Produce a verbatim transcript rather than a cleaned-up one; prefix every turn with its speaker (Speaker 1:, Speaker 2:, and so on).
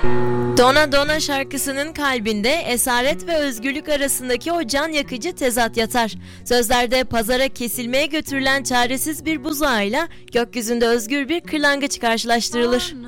Speaker 1: Dona Dona şarkısının kalbinde esaret ve özgürlük arasındaki o can yakıcı tezat yatar. Sözlerde pazara kesilmeye götürülen çaresiz bir buzağıyla gökyüzünde özgür bir kırlangıç karşılaştırılır.